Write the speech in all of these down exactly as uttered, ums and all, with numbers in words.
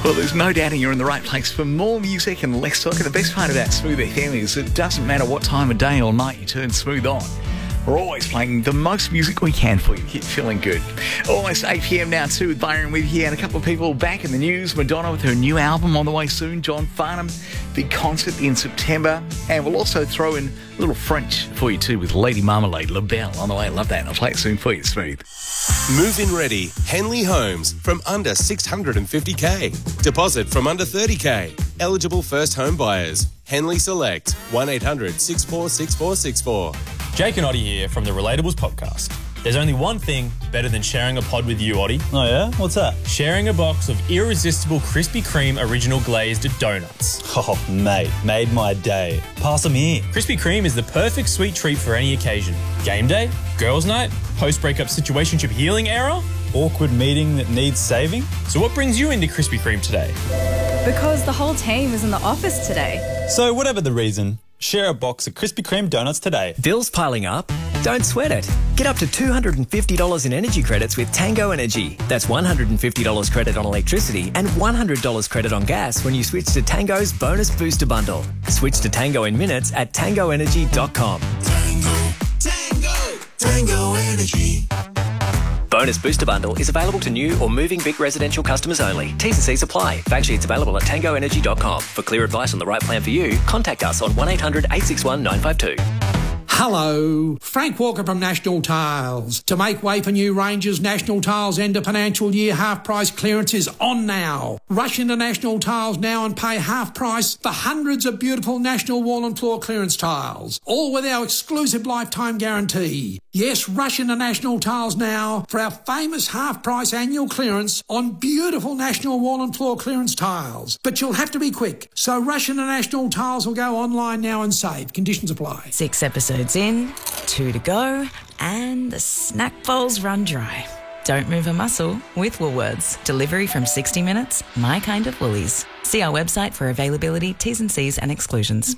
Well, there's no doubting you're in the right place for more music and less talk. And the best part about Smooth F M is it doesn't matter what time of day or night you turn Smooth on. We're always playing the most music we can for you. Keep feeling good. Almost eight p.m. now too with Byron with you and a couple of people back in the news. Madonna with her new album on the way soon. John Farnham, big concert in September. And we'll also throw in a little French for you too with Lady Marmalade, La Belle on the way. Love that. I'll play it soon for you, Smooth. Move-in ready. Henley Homes from under six hundred fifty thousand. Deposit from under thirty thousand. Eligible first home buyers. Henley Select. one eight hundred six four six four six four. Jake and Oddie here from the Relatables podcast. There's only one thing better than sharing a pod with you, Oddie. Oh yeah? What's that? Sharing a box of irresistible Krispy Kreme original glazed donuts. Oh, mate, made my day. Pass them here. Krispy Kreme is the perfect sweet treat for any occasion. Game day, girls' night, post-breakup situationship healing era. Awkward meeting that needs saving. So what brings you into Krispy Kreme today? Because the whole team is in the office today. So whatever the reason, share a box of Krispy Kreme donuts today. Bills piling up? Don't sweat it. Get up to two hundred fifty dollars in energy credits with Tango Energy. That's one hundred fifty dollars credit on electricity and one hundred dollars credit on gas when you switch to Tango's Bonus Booster Bundle. Switch to Tango in minutes at tango energy dot com. Tango, Tango, Tango Energy. Bonus Booster Bundle is available to new or moving Vic residential customers only. T's and C's apply. Fact sheets available at tango energy dot com. For clear advice on the right plan for you, contact us on one eight hundred eight six one nine five two. Hello, Frank Walker from National Tiles. To make way for new ranges, National Tiles end of financial year half price clearance is on now. Rush into National Tiles now and pay half price for hundreds of beautiful National wall and floor clearance tiles, all with our exclusive lifetime guarantee. Yes, rush into National Tiles now for our famous half price annual clearance on beautiful National wall and floor clearance tiles. But you'll have to be quick, so rush into National Tiles or go online now and save. Conditions apply. Six episodes in, two to go, and the snack bowls run dry. Don't move a muscle with Woolworths. Delivery from sixty minutes, my kind of Woolies. See our website for availability, T's and C's and exclusions.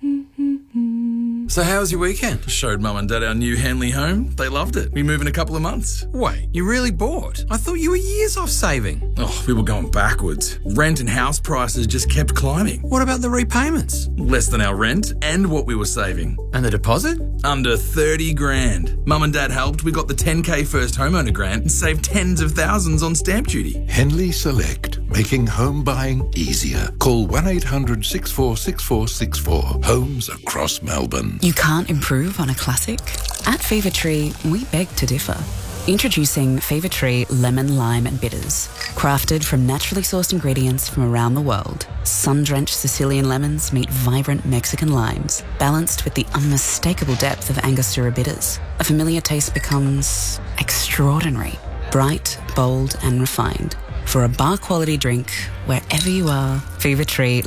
So how was your weekend? Showed Mum and Dad our new Henley home. They loved it. We move in a couple of months. Wait, you really bought? I thought you were years off saving. Oh, we were going backwards. Rent and house prices just kept climbing. What about the repayments? Less than our rent and what we were saving. And the deposit? Under thirty grand. Mum and Dad helped. We got the ten K first homeowner grant and saved tens of thousands on stamp duty. Henley Select, making home buying easier. Call one eight hundred six four six four six four. Homes across Melbourne. You can't improve on a classic? At Fever Tree, we beg to differ. Introducing Fever Tree Lemon, Lime and Bitters. Crafted from naturally sourced ingredients from around the world, sun-drenched Sicilian lemons meet vibrant Mexican limes, balanced with the unmistakable depth of Angostura bitters. A familiar taste becomes extraordinary, bright, bold and refined. For a bar-quality drink, wherever you are, Fever Tree